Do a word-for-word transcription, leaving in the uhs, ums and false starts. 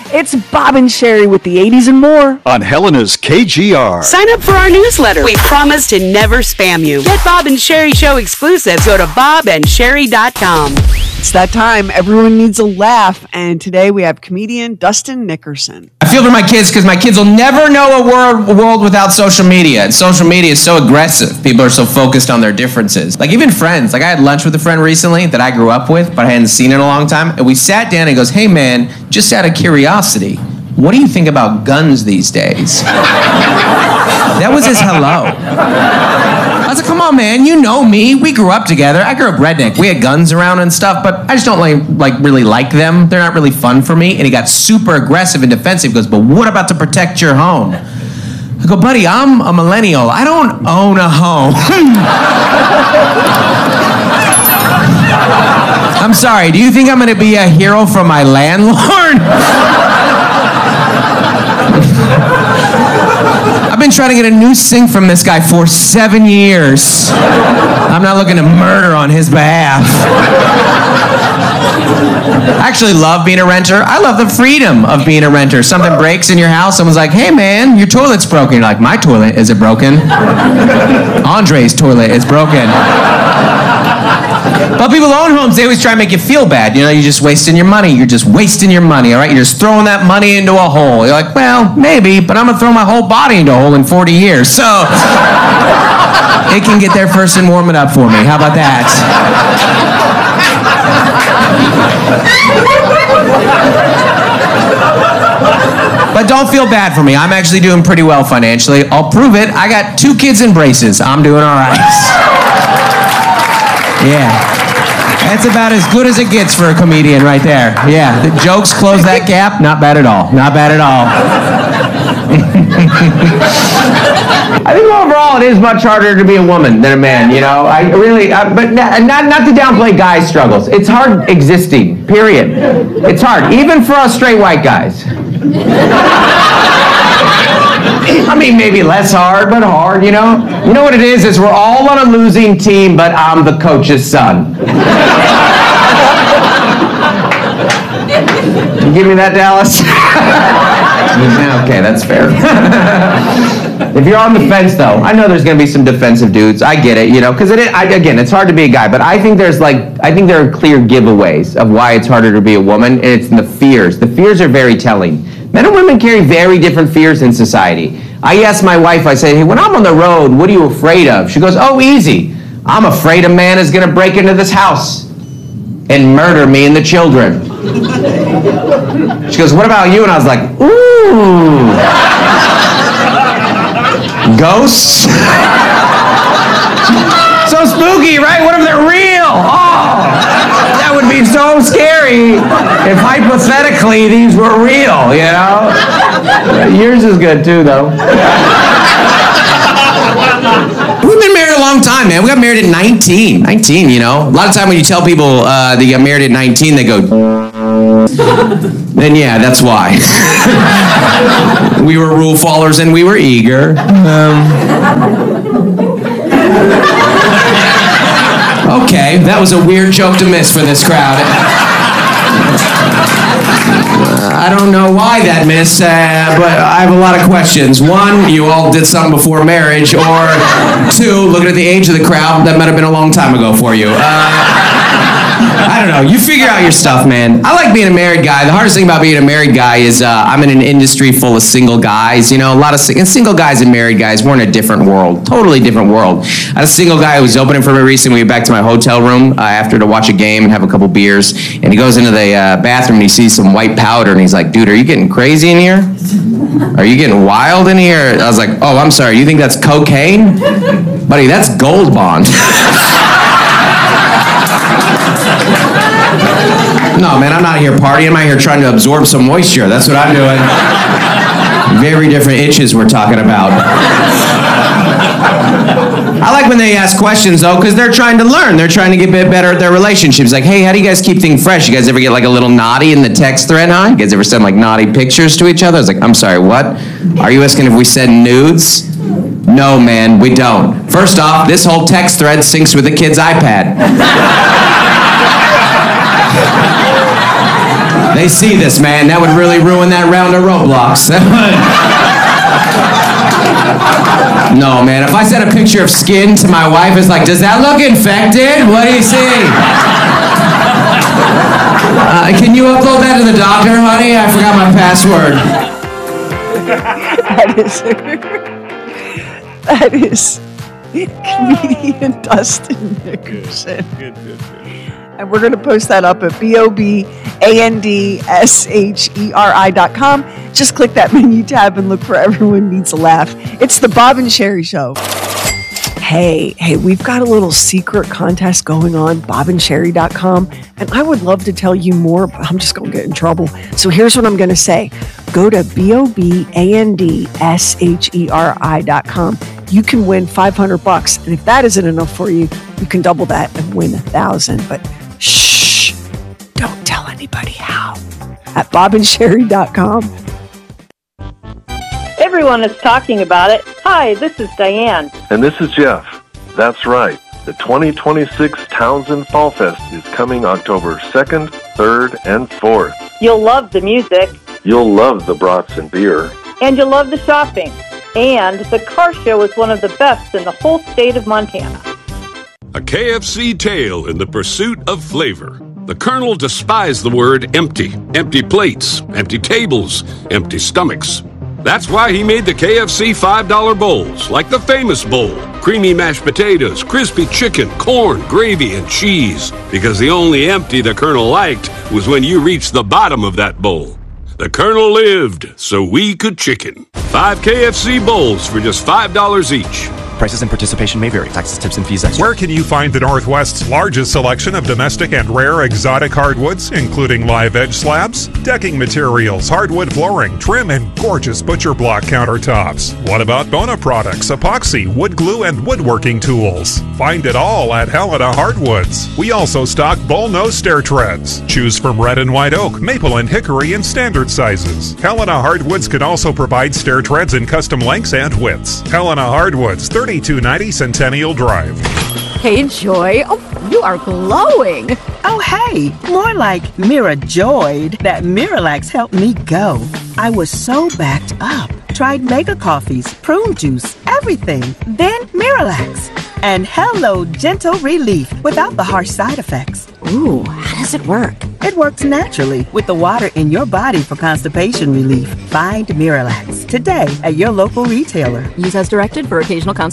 It's Bob and Sherry with the eighties and more on Helena's K G R. Sign up for our newsletter. We promise to never spam you. Get Bob and Sherry Show exclusives. Go to bob and sherry dot com. It's that time. Everyone needs a laugh. And today we have comedian Dustin Nickerson. I feel for my kids because my kids will never know a world, a world without social media. And social media is so aggressive. People are so focused on their differences. Like even friends. Like I had lunch with a friend recently that I grew up with, but I hadn't seen in a long time. And we sat down and he goes, hey man, just out of curiosity, what do you think about guns these days? That was his hello. I was like, come on, man, you know me. We grew up together. I grew up redneck. We had guns around and stuff, but I just don't like, like really like them. They're not really fun for me. And he got super aggressive and defensive. He goes, but what about to protect your home? I go, buddy, I'm a millennial. I don't own a home. I'm sorry, do you think I'm going to be a hero for my landlord? I've been trying to get a new sink from this guy for seven years. I'm not looking to murder on his behalf. I actually love being a renter. I love the freedom of being a renter. Something breaks in your house, someone's like, hey man, your toilet's broken. You're like, my toilet isn't broken. Andre's toilet is broken. But people who own homes, they always try to make you feel bad. You know, you're just wasting your money. You're just wasting your money, all right? You're just throwing that money into a hole. You're like, well, maybe, but I'm going to throw my whole body into a hole in forty years. So it can get there first and warm it up for me. How about that? But don't feel bad for me. I'm actually doing pretty well financially. I'll prove it. I got two kids in braces. I'm doing all right. Yeah. That's about as good as it gets for a comedian right there. Yeah. The jokes close that gap. Not bad at all. Not bad at all. I think overall it is much harder to be a woman than a man, you know. I really, I, but not, not not to downplay guys' struggles. It's hard existing, period. It's hard, even for us straight white guys. I mean, maybe less hard, but hard, you know? You know what it is, is we're all on a losing team, but I'm the coach's son. You give me that, Dallas? Okay, that's fair. If you're on the fence, though, I know there's going to be some defensive dudes. I get it, you know, because it is, I, again, it's hard to be a guy, but I think there's like, I think there are clear giveaways of why it's harder to be a woman, and it's the fears. The fears are very telling. Men and women carry very different fears in society. I asked my wife, I said, hey, when I'm on the road, what are you afraid of? She goes, oh, easy. I'm afraid a man is going to break into this house and murder me and the children. She goes, what about you? And I was like, ooh. Ghosts? So spooky, right? What if they're real? Oh, that would be so scary if hypothetically these were real, you know? Yours is good too, though. We've been married a long time, man. We got married at nineteen. nineteen, you know? A lot of time when you tell people uh, that you got married at nineteen, they go, then yeah, that's why. We were rule followers and we were eager. Um, okay, that was a weird joke to miss for this crowd. I don't know why that miss, uh, but I have a lot of questions. One, you all did something before marriage, or two, looking at the age of the crowd, that might have been a long time ago for you. Uh, I don't know. You figure out your stuff, man. I like being a married guy. The hardest thing about being a married guy is uh, I'm in an industry full of single guys. You know, a lot of sing- single guys and married guys. We're in a different world, totally different world. I had a single guy who was opening for me recently. We went back to my hotel room uh, after to watch a game and have a couple beers. And he goes into the uh, bathroom and he sees some white powder and he's like, dude, are you getting crazy in here? Are you getting wild in here? I was like, oh, I'm sorry. You think that's cocaine? Buddy, that's Gold Bond. No, man, I'm not here partying. I'm out here trying to absorb some moisture. That's what I'm doing. Very different itches we're talking about. I like when they ask questions, though, because they're trying to learn. They're trying to get a bit better at their relationships. Like, hey, how do you guys keep things fresh? You guys ever get, like, a little naughty in the text thread, huh? You guys ever send, like, naughty pictures to each other? I was like, I'm sorry, what? Are you asking if we send nudes? No, man, we don't. First off, this whole text thread syncs with the kid's iPad. They see this, man. That would really ruin that round of Roblox. No, man. If I sent a picture of skin to my wife, it's like, does that look infected? What do you see? Uh, can you upload that to the doctor, honey? I forgot my password. That is... that is... comedian Dustin Nickerson. Good, good, good. And we're going to post that up at B O B A N D S H E R I dot com. Just click that menu tab and look for Everyone Needs a Laugh. It's the Bob and Sherry Show. Hey, hey, we've got a little secret contest going on, bob and sherry dot com, and I would love to tell you more, but I'm just going to get in trouble. So here's what I'm going to say. Go to B O B A N D S H E R I dot com. You can win five hundred bucks, and if that isn't enough for you, you can double that and win one thousand. But shh, don't tell anybody how. At bob and sherry dot com. Everyone is talking about it. Hi, this is Diane. And this is Jeff. That's right. The twenty twenty-six Townsend Fall Fest is coming October second, third, and fourth. You'll love the music. You'll love the brats and beer. And you'll love the shopping. And the car show is one of the best in the whole state of Montana. A K F C tale in the pursuit of flavor. The Colonel despised the word empty. Empty plates, empty tables, empty stomachs. That's why he made the K F C five dollar bowls, like the famous bowl. Creamy mashed potatoes, crispy chicken, corn, gravy, and cheese. Because the only empty the Colonel liked was when you reached the bottom of that bowl. The Colonel lived so we could chicken. Five K F C bowls for just five dollars each. Prices and participation may vary. Taxes, tips, and fees extra. Where can you find the Northwest's largest selection of domestic and rare exotic hardwoods, including live edge slabs, decking materials, hardwood flooring, trim, and gorgeous butcher block countertops? What about Bona products, epoxy, wood glue, and woodworking tools? Find it all at Helena Hardwoods. We also stock bull-nose stair treads. Choose from red and white oak, maple and hickory in standard sizes. Helena Hardwoods can also provide stair treads in custom lengths and widths. Helena Hardwoods, thirty-two ninety Centennial Drive. Hey, Joy. Oh, you are glowing. Oh, hey. More like Mira joyed that Miralax helped me go. I was so backed up. Tried mega coffees, prune juice, everything. Then Miralax. And hello, gentle relief without the harsh side effects. Ooh, how does it work? It works naturally with the water in your body for constipation relief. Find Miralax today at your local retailer. Use as directed for occasional constipation.